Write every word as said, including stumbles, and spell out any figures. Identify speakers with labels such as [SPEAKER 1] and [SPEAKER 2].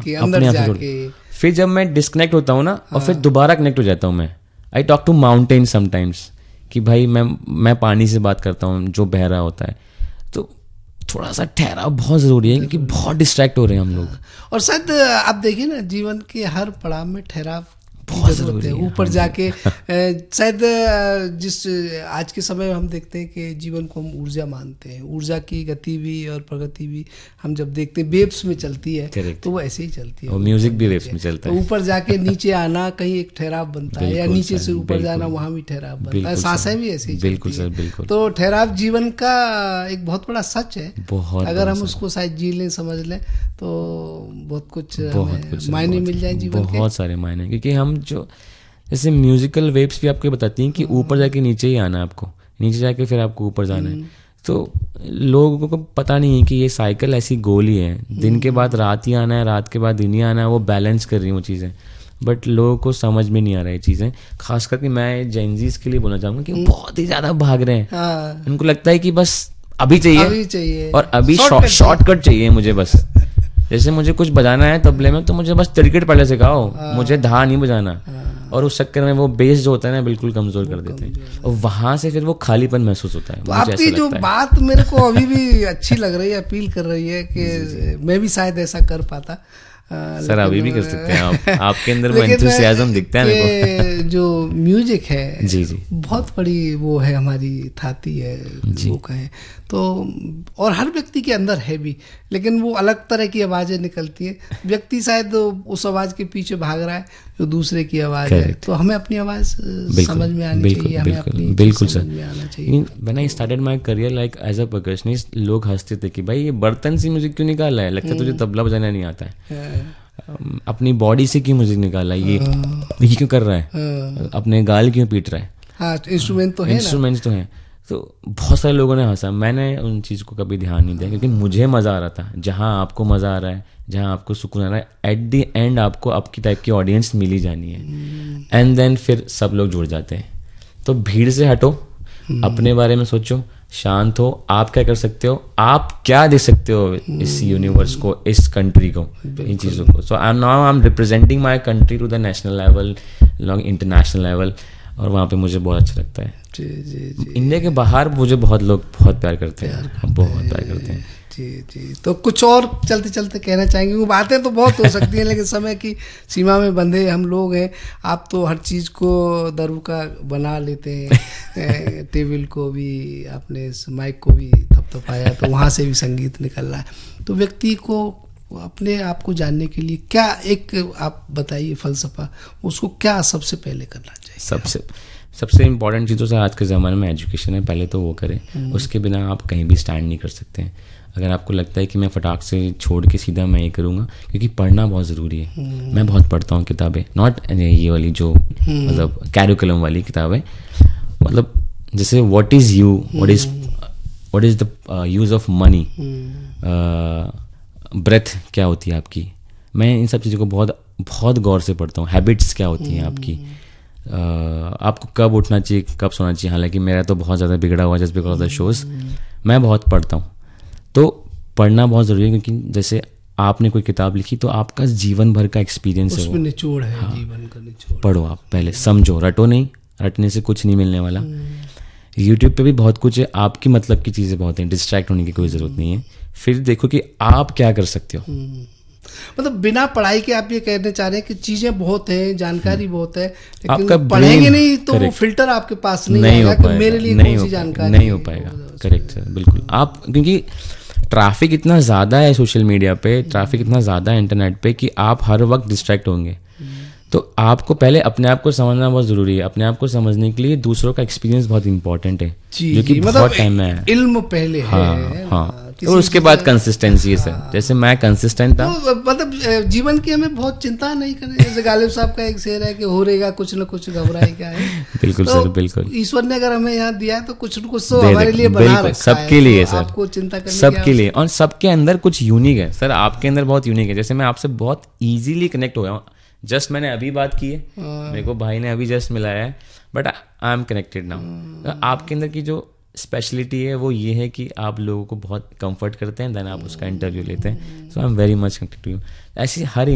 [SPEAKER 1] के अंदर
[SPEAKER 2] अपने आप से
[SPEAKER 1] जाके।
[SPEAKER 2] जुड़, फिर जब मैं डिस्कनेक्ट होता हूँ ना, और फिर दोबारा कनेक्ट हो जाता हूँ मैं। I talk to mountain sometimes, कि भाई मैं मैं पानी से बात करता हूँ जो बह रहा होता है। तो थोड़ा सा ठहराव बहुत ज़रूरी है, क्योंकि बहुत डिस्ट्रैक्ट हो रहे हैं हम लोग।
[SPEAKER 1] और शायद आप देखिए ना, जीवन के हर पड़ाव में ठहराव
[SPEAKER 2] बहुत
[SPEAKER 1] जरूरत है।
[SPEAKER 2] ज़रूरी है।
[SPEAKER 1] ऊपर
[SPEAKER 2] हाँ
[SPEAKER 1] जाके अ, शायद अ, जिस आज के समय में हम देखते हैं कि जीवन को हम ऊर्जा मानते हैं, ऊर्जा की गति भी और प्रगति भी हम जब देखते हैं वेव्स में चलती है,
[SPEAKER 2] Correct.
[SPEAKER 1] तो वो ऐसे ही चलती है।
[SPEAKER 2] और म्यूजिक भी वेव्स में चलता
[SPEAKER 1] तो
[SPEAKER 2] है।
[SPEAKER 1] ऊपर जाके नीचे आना कहीं एक ठहराव बनता है, या
[SPEAKER 2] बिल्कुल
[SPEAKER 1] नीचे
[SPEAKER 2] सर,
[SPEAKER 1] से ऊपर
[SPEAKER 2] बिल्कुल।
[SPEAKER 1] जाना वहाँ भी ठहराव बनता है।
[SPEAKER 2] बिल्कुल
[SPEAKER 1] सांसें
[SPEAKER 2] सर,
[SPEAKER 1] भी ऐसे ही
[SPEAKER 2] बिल्कुल
[SPEAKER 1] चलती
[SPEAKER 2] सर,
[SPEAKER 1] हैं।
[SPEAKER 2] बिल्कुल।
[SPEAKER 1] तो ठहराव जीवन का एक बहुत बड़ा सच है।
[SPEAKER 2] बहुत
[SPEAKER 1] अगर
[SPEAKER 2] बड़ा
[SPEAKER 1] हम
[SPEAKER 2] सच।
[SPEAKER 1] उसको शायद जी लें, समझ लें, तो बहुत कुछ
[SPEAKER 2] बहुत
[SPEAKER 1] हमें
[SPEAKER 2] कुछ सर,
[SPEAKER 1] मायने
[SPEAKER 2] बहुत-
[SPEAKER 1] मिल जाए जीवन के।
[SPEAKER 2] बहुत सारे मायने, क्योंकि हम जो जैसे म्यूजिकल वेव्स भी आपको बताती हैं कि ऊपर जाके नीचे ही आना है आपको, नीचे जाके फिर आपको ऊपर जाना है। तो लोगों को पता नहीं है कि ये साइकिल ऐसी गोल ही है, दिन के बाद रात ही आना है, रात के बाद दिन ही आना है, वो बैलेंस कर रही हैं वो चीज़ें। बट लोगों को समझ में नहीं आ रहा है चीज़ें। खास करके मैं जेनजीज के लिए बोलना चाहूँगा कि वो बहुत ही ज़्यादा भाग रहे हैं।
[SPEAKER 1] हाँ,
[SPEAKER 2] उनको लगता है कि बस अभी चाहिए,
[SPEAKER 1] अभी चाहिए
[SPEAKER 2] और अभी
[SPEAKER 1] Shortcut
[SPEAKER 2] शॉर्टकट चाहिए मुझे बस। जैसे मुझे कुछ बजाना है तबले में, तो मुझे बस तिरकट पहले सिखाओ, मुझे धा नहीं बजाना। और उस चक्कर में वो बेस जो होता है ना, बिल्कुल कमजोर कर देते हैं, और वहां से फिर वो खालीपन महसूस होता है।
[SPEAKER 1] तो
[SPEAKER 2] मुझे
[SPEAKER 1] आपकी
[SPEAKER 2] ऐसा
[SPEAKER 1] जो
[SPEAKER 2] लगता है।
[SPEAKER 1] बात मेरे को अभी भी अच्छी लग रही है, अपील कर रही है कि मैं भी शायद ऐसा कर पाता। आ,
[SPEAKER 2] सर अभी भी कर सकते हैं आप, आपके अंदर वो
[SPEAKER 1] लेकिन
[SPEAKER 2] एंथुसियाज्म दिखता है मेरे को।
[SPEAKER 1] जो म्यूजिक है
[SPEAKER 2] जी जी,
[SPEAKER 1] बहुत बड़ी वो है, हमारी थाती है वो कहें तो, और हर व्यक्ति के अंदर है भी, लेकिन वो अलग तरह की आवाज़ें निकलती हैं। व्यक्ति शायद उस आवाज़ के पीछे भाग रहा है जो दूसरे की आवाज़ है। तो हमें अपनी आवाज़ समझ में आनी चाहिए, हमें अपनी
[SPEAKER 2] बिल्कुल
[SPEAKER 1] समझ
[SPEAKER 2] सर
[SPEAKER 1] में आना चाहिए।
[SPEAKER 2] When I started my career like as a percussionist, लोग हंसते थे कि भाई ये बर्तन से म्यूजिक क्यों निकाला है, लगता है तुझे तबला बजाना नहीं आता है। अपनी बॉडी से क्यों म्यूजिक निकाला है, ये ये क्यों कर रहा है, अपने गाल क्यों पीट रहा है।
[SPEAKER 1] हाँ, इंस्ट्रूमेंट तो है,
[SPEAKER 2] इंस्ट्रूमेंट्स तो हैं। तो बहुत सारे लोगों ने हंसा, मैंने उन चीज़ को कभी ध्यान नहीं दिया, क्योंकि मुझे मज़ा आ रहा था। जहाँ आपको मज़ा आ रहा है, जहाँ आपको सुकून आ रहा है, एट द एंड आपको आपकी टाइप की ऑडियंस मिली जानी है, एंड देन फिर सब लोग जुड़ जाते हैं। तो भीड़ से हटो, अपने बारे में सोचो, शांत हो। आप क्या कर सकते हो, आप क्या दे सकते हो इस यूनिवर्स को, इस कंट्री को, इन चीज़ों को। सो I am now I am representing my country to the national level, long international level, और वहाँ पे मुझे बहुत अच्छा लगता है।
[SPEAKER 1] जी जी जी।
[SPEAKER 2] इंडिया के बाहर मुझे बहुत लोग बहुत प्यार करते हैं, बहुत प्यार करते हैं।
[SPEAKER 1] जी जी। तो कुछ और चलते चलते कहना चाहेंगे? वो बातें तो बहुत हो सकती हैं, लेकिन समय की सीमा में बंधे हम लोग हैं। आप तो हर चीज़ को दरू का बना लेते हैं, टेबल को भी आपने, इस माइक को भी थपथपाया, तो वहाँ से भी संगीत निकल रहा है। तो व्यक्ति को अपने आप को जानने के लिए क्या, एक आप बताइए फलसफा, उसको क्या सबसे पहले करना चाहिए?
[SPEAKER 2] सबसे सबसे इम्पोर्टेंट चीज़ तो सर आज के ज़माने में एजुकेशन है, पहले तो वो करें। उसके बिना आप कहीं भी स्टैंड नहीं कर सकते हैं। अगर आपको लगता है कि मैं फटाक से छोड़ के सीधा मैं ये करूँगा, क्योंकि पढ़ना बहुत ज़रूरी है। मैं बहुत पढ़ता हूँ किताबें, नॉट ये वाली जो मतलब कैरिकुलम वाली किताबें, मतलब जैसे what is you, what is what is the use of money, breath क्या होती है आपकी। मैं इन सब चीज़ों को बहुत बहुत गौर से पढ़ता हूँ। हैबिट्स क्या होती हैं आपकी, Uh, आपको कब उठना चाहिए, कब सोना चाहिए। हालांकि मेरा तो बहुत ज़्यादा बिगड़ा हुआ just because of the shows. मैं बहुत पढ़ता हूँ, तो पढ़ना बहुत ज़रूरी है, क्योंकि जैसे आपने कोई किताब लिखी तो आपका जीवन भर का एक्सपीरियंस है,
[SPEAKER 1] उसमें निचोड़ है। हाँ, जीवन का निचोड़।
[SPEAKER 2] पढ़ो आप पहले, समझो, रटो नहीं, रटने से कुछ नहीं मिलने वाला। यूट्यूब पे भी बहुत कुछ है, आपकी मतलब की चीज़ें बहुत हैं, डिस्ट्रैक्ट होने की कोई ज़रूरत नहीं है। फिर देखो कि आप क्या कर सकते हो।
[SPEAKER 1] मतलब बिना पढ़ाई के आप ये कहने चाह रहे हैं कि चीजें बहुत हैं, जानकारी बहुत है, लेकिन
[SPEAKER 2] पढ़ेंगे
[SPEAKER 1] नहीं तो वो फिल्टर आपके पास नहीं,
[SPEAKER 2] नहीं
[SPEAKER 1] आएगा कि मेरे लिए कौन सी जानकारी
[SPEAKER 2] नहीं हो पाएगा। करेक्ट सर, बिल्कुल। आप, क्योंकि ट्रैफिक इतना ज़्यादा है सोशल मीडिया पे, ट्रैफिक इतना ज़्यादा है इंटरनेट पे, कि आप हर वक्त डिस्ट्रैक्ट होंगे। तो आपको पहले अपने आप को समझना बहुत ज़रूरी है। अपने आप को समझने के लिए दूसरों का एक्सपीरियंस बहुत इंपॉर्टेंट है, जो कि बहुत टाइम में है।
[SPEAKER 1] इल्म पहले
[SPEAKER 2] हाँ,
[SPEAKER 1] है,
[SPEAKER 2] हाँ। तो उसके बाद कंसिस्टेंसी है सर। जैसे मैं कंसिस्टेंट था,
[SPEAKER 1] तो मतलब जीवन की हमें बहुत चिंता नहीं करनी। जैसे गालिब साहब का एक शेर है कि हो रहेगा कुछ न कुछ, घबराएगा है।
[SPEAKER 2] बिल्कुल
[SPEAKER 1] तो
[SPEAKER 2] सर, बिल्कुल।
[SPEAKER 1] ईश्वर ने अगर हमें यहाँ दिया है तो कुछ न कुछ तो हमारे लिए बना रखा है,
[SPEAKER 2] सबके लिए सर,
[SPEAKER 1] आपको चिंता करनी,
[SPEAKER 2] सबके लिए। और सबके अंदर कुछ यूनिक है सर, आपके अंदर बहुत यूनिक है। जैसे मैं आपसे बहुत ईजिली कनेक्ट हो गया हूँ, जस्ट मैंने अभी बात की है, मेरे को भाई ने अभी जस्ट मिलाया है, but I am connected now. आपके अंदर की जो स्पेशलिटी है वो ये है कि आप लोगों को बहुत कंफर्ट करते हैं, देन आप उसका इंटरव्यू लेते हैं। सो I am very much connected to you. ऐसी हर